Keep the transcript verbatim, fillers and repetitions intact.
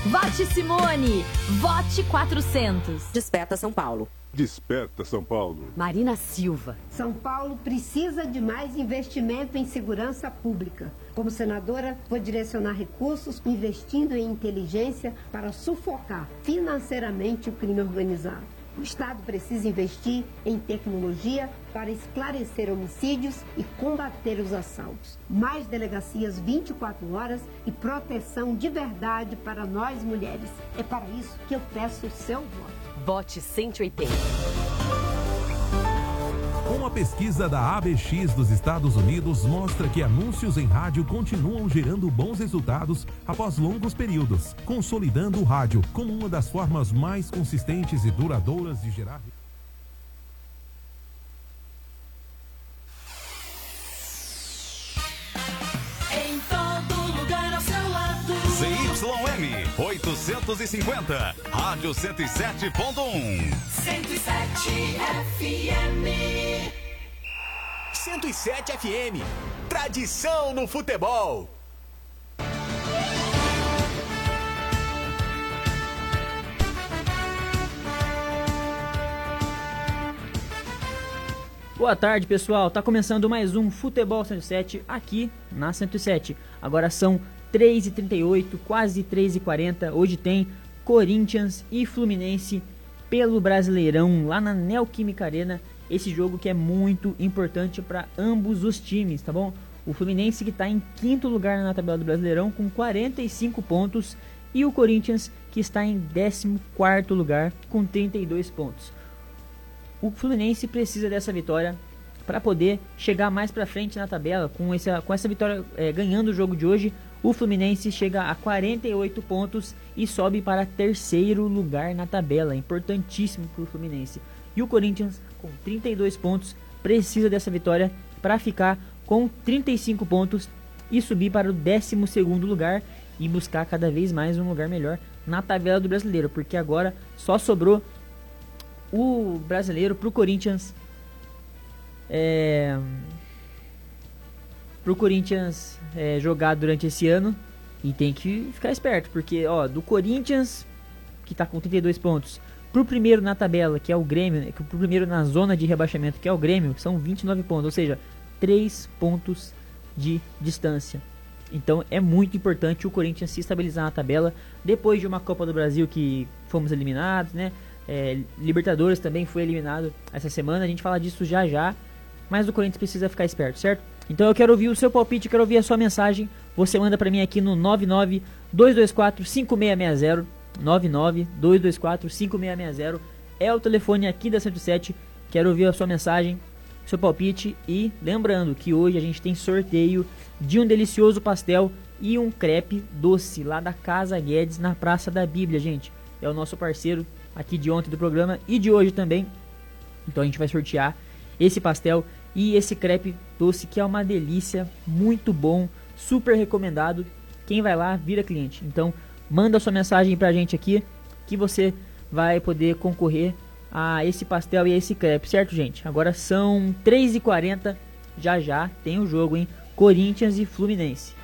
Vote Simone. Vote quatrocentos. Desperta São Paulo. Desperta São Paulo. Marina Silva. São Paulo precisa de mais investimento em segurança pública. Como senadora, vou direcionar recursos investindo em inteligência para sufocar financeiramente o crime organizado. O Estado precisa investir em tecnologia para esclarecer homicídios e combater os assaltos. Mais delegacias vinte e quatro horas e proteção de verdade para nós mulheres. É para isso que eu peço o seu voto. Vote cento e oitenta. Uma pesquisa da A B X dos Estados Unidos mostra que anúncios em rádio continuam gerando bons resultados após longos períodos, consolidando o rádio como uma das formas mais consistentes e duradouras de gerar... Em todo lugar ao seu lado. Z Y M oitocentos e cinquenta, Rádio cento e sete ponto um. cento e sete F M. cento e sete F M. Tradição no futebol. Boa tarde, pessoal. Tá começando mais um Futebol cento e sete aqui na cento e sete. Agora são três e trinta e oito, quase três e quarenta. Hoje tem Corinthians e Fluminense pelo Brasileirão lá na Neoquímica Arena. Esse jogo que é muito importante para ambos os times, tá bom? O Fluminense que está em quinto lugar na tabela do Brasileirão com quarenta e cinco pontos e o Corinthians que está em décimo quarto lugar com trinta e dois pontos. O Fluminense precisa dessa vitória para poder chegar mais para frente na tabela. Com essa, com essa vitória é, ganhando o jogo de hoje, o Fluminense chega a quarenta e oito pontos e sobe para terceiro lugar na tabela. Importantíssimo para o Fluminense. E o Corinthians, com trinta e dois pontos, precisa dessa vitória para ficar com trinta e cinco pontos e subir para o décimo segundo lugar e buscar cada vez mais um lugar melhor na tabela do Brasileiro, porque agora só sobrou o Brasileiro pro Corinthians é, pro Corinthians é, jogar durante esse ano, e tem que ficar esperto, porque ó, do Corinthians, que tá com trinta e dois pontos, pro primeiro na tabela, que é o Grêmio, né, pro primeiro na zona de rebaixamento, que é o Grêmio, são vinte e nove pontos, ou seja, três pontos de distância. Então é muito importante o Corinthians se estabilizar na tabela, depois de uma Copa do Brasil que fomos eliminados, né? É, Libertadores também foi eliminado essa semana, a gente fala disso já já, mas o Corinthians precisa ficar esperto, certo? Então eu quero ouvir o seu palpite, eu quero ouvir a sua mensagem. Você manda pra mim aqui no nove nove dois dois quatro cinco seis seis zero, nove nove dois dois quatro cinco seis seis zero, é o telefone aqui da cento e sete. Quero ouvir a sua mensagem, seu palpite, e lembrando que hoje a gente tem sorteio de um delicioso pastel e um crepe doce lá da Casa Guedes, na Praça da Bíblia, gente. É o nosso parceiro aqui de ontem do programa e de hoje também. Então a gente vai sortear esse pastel e esse crepe doce, que é uma delícia, muito bom, super recomendado. Quem vai lá vira cliente. Então manda sua mensagem pra gente aqui que você vai poder concorrer a esse pastel e a esse crepe, certo, gente? Agora são três e quarenta, já já tem o jogo, hein? Corinthians e Fluminense.